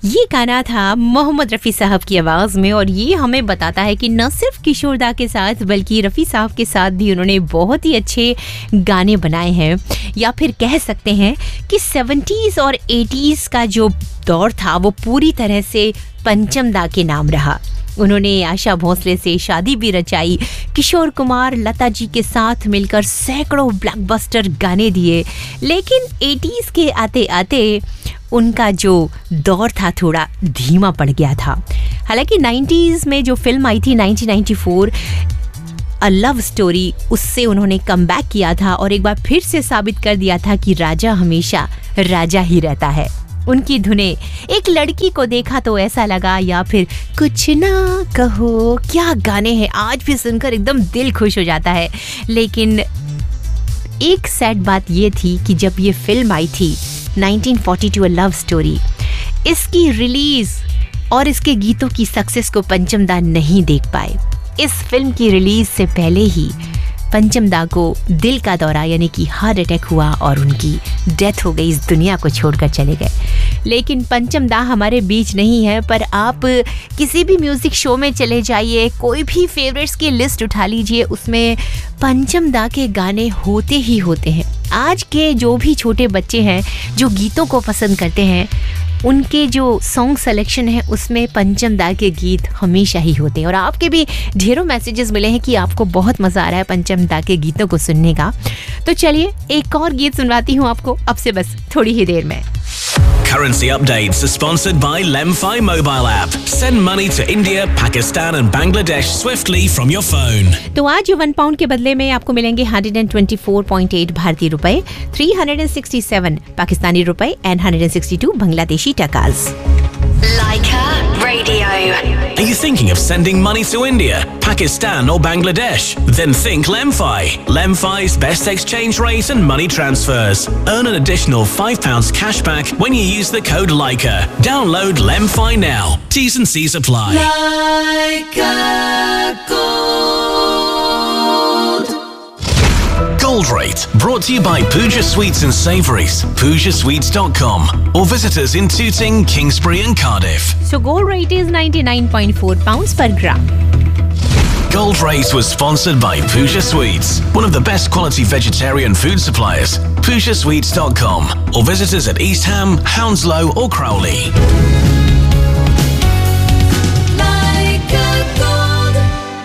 ये गाना था मोहम्मद रफ़ी साहब की आवाज़ में और ये हमें बताता है कि न सिर्फ किशोर दा के साथ बल्कि रफ़ी साहब के साथ भी उन्होंने बहुत ही अच्छे गाने बनाए हैं, या फिर कह सकते हैं कि 70s और 80s का जो दौर था वो पूरी तरह से पंचम दा के नाम रहा। उन्होंने आशा भोसले से शादी भी रचाई, किशोर कुमार लता जी के साथ मिलकर सैकड़ों ब्लॉकबस्टर गाने दिए, लेकिन 80s के आते आते उनका जो दौर था थोड़ा धीमा पड़ गया था। हालांकि 90s में जो फिल्म आई थी 1994 अ लव स्टोरी, उससे उन्होंने कमबैक किया था और एक बार फिर से साबित कर दिया था कि राजा हमेशा राजा ही रहता है। उनकी धुनें एक लड़की को देखा तो ऐसा लगा, या फिर कुछ ना कहो, क्या गाने हैं, आज भी सुनकर एकदम दिल खुश हो जाता है। लेकिन एक सैड बात ये थी कि जब ये फिल्म आई थी 1942 अ लव स्टोरी, इसकी रिलीज और इसके गीतों की सक्सेस को पंचम दा नहीं देख पाए। इस फिल्म की रिलीज से पहले ही पंचम दा को दिल का दौरा यानी कि हार्ट अटैक हुआ और उनकी डेथ हो गई, इस दुनिया को छोड़कर चले गए। लेकिन पंचम दा हमारे बीच नहीं है, पर आप किसी भी म्यूज़िक शो में चले जाइए, कोई भी फेवरेट्स की लिस्ट उठा लीजिए, उसमें पंचम दा के गाने होते ही होते हैं। आज के जो भी छोटे बच्चे हैं जो गीतों को पसंद करते हैं, उनके जो सॉन्ग सिलेक्शन है उसमें पंचम दा के गीत हमेशा ही होते हैं। और आपके भी ढेरों मैसेजेस मिले हैं कि आपको बहुत मज़ा आ रहा है पंचम दा के गीतों को सुनने का। तो चलिए एक और गीत सुनवाती हूँ आपको अब से बस थोड़ी ही देर में। Currency updates are sponsored by Lemfi mobile app. Send money to India, Pakistan and Bangladesh swiftly from your phone. तो आज 1 पाउंड के बदले में आपको मिलेंगे 124.8 भारतीय रुपए, 367 पाकिस्तानी रुपए and 162 Bangladeshi टकास। Leica Radio. Are you thinking of sending money to India, Pakistan or Bangladesh? Then think Lemfi. Lemfi's best exchange rate and money transfers. Earn an additional £5 cashback when you use the code Leica. Download Lemfi now. T's and C's apply. Leica Gold. Gold Rate, brought to you by Pooja Sweets and Savouries, PoojaSweets.com, or visit us in Tooting, Kingsbury and Cardiff. So gold rate is 99.4 pounds per gram. Gold Rate was sponsored by Pooja Sweets, one of the best quality vegetarian food suppliers. PoojaSweets.com, or visit us at East Ham, Hounslow or Crowley. Leica Gold.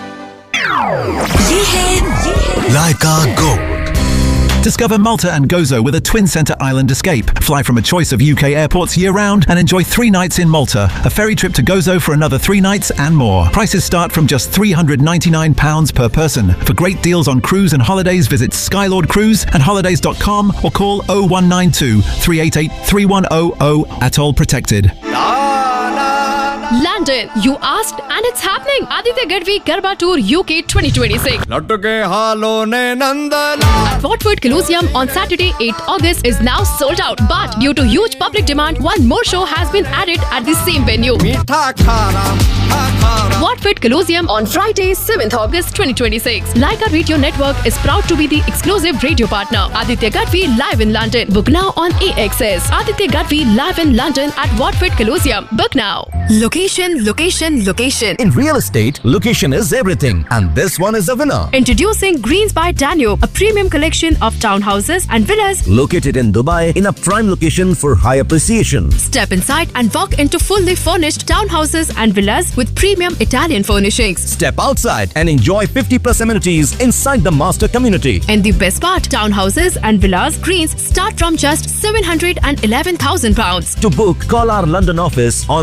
ये है Leica Gold. Discover Malta and Gozo with a twin centre island escape. Fly from a choice of UK airports year-round and enjoy 3 nights in Malta. A ferry trip to Gozo for another 3 nights and more. Prices start from just £399 per person. For great deals on cruise and holidays, visit Skylord Cruise and holidays.com or call 0192 388 3100. Atoll protected. London, you asked and it's happening. Aditya Gadvi Garba Tour UK 2026. लटके हालों ने नंदला At Watford Colosseum on Saturday 8th August is now sold out. But due to huge public demand, one more show has been added at the same venue. मीठा खारा Watford Colosseum on Friday 7th August 2026. Leica Radio Network is proud to be the exclusive radio partner. Aditya Gadvi live in London. Book now on AXS. Aditya Gadvi live in London at Watford Colosseum. Book now. Location, location, location. In real estate, location is everything, and this one is a winner. Introducing Greens by Danube, a premium collection of townhouses and villas. Located in Dubai in a prime location for high appreciation. Step inside and walk into fully furnished townhouses and villas with premium Italian furnishings. Step outside and enjoy 50+ amenities inside the master community. And the best part, townhouses and villas Greens start from just £711,000. To book, call our London office on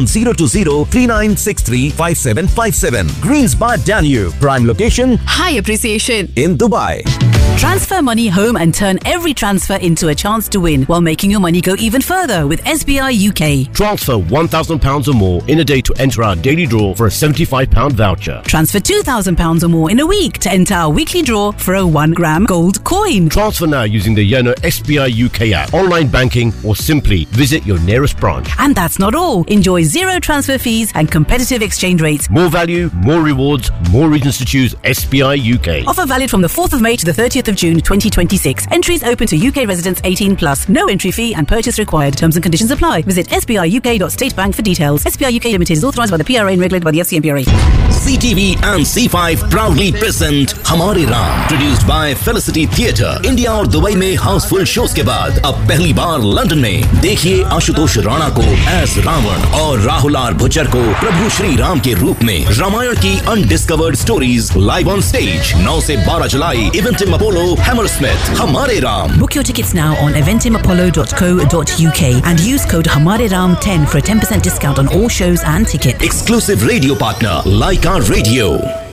020-3963-5757. Greens by Danube, prime location High appreciation. in Dubai. Transfer money home and turn every transfer into a chance to win while making your money go even further with SBI UK. Transfer £1,000 or more in a day to enter our daily draw for a £75 voucher. Transfer £2,000 or more in a week to enter our weekly draw for a 1 gram gold coin. Transfer now using the Yono SBI UK app, online banking or simply visit your nearest branch. And that's not all. Enjoy 0 transfer fees and competitive exchange rates. More value, more rewards, more reasons to choose SBI UK. Offer valid from the 4th of May to the 30th 30th of June 2026. Entries open to UK residents 18+. No entry fee and purchase required. Terms and conditions apply. Visit sbiuk.statebank for details. SBI UK Limited is authorised by the PRA and regulated by the FCMPRA. CTV and C5 proudly present हमारे Ram, produced by Felicity Theatre. India और Dubai में Housefull shows के बाद अब पहली बार London में देखिए आशुतोष राणा को एज रावण और राहुल आर भुच्चर को प्रभु श्री राम के रूप में। रामायण की undiscovered stories live on stage 9 से 12 जुलाई इवेंटिम अपोलो हैमरस्मिथ। हमारे Ram. Book your tickets now on eventimapollo.co.uk and use code HamareRam10 for a 10% discount on all shows and tickets. Exclusive radio partner Laika Radio.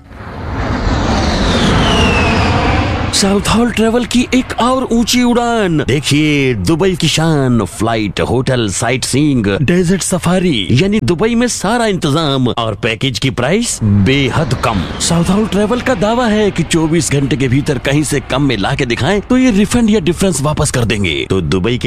South hall travel की एक और ऊंची उड़ान देखिए, Dubai की शान, flight, hotel, sight seeing, desert safari, यानी Dubai में सारा इंतजाम और पैकेज की प्राइस बेहद कम। साउथ हॉल ट्रेवल का दावा है कि 24 घंटे के भीतर कहीं से कम में ला के दिखाएं तो ये रिफंड या डिफरेंस वापस कर देंगे। तो दुबई के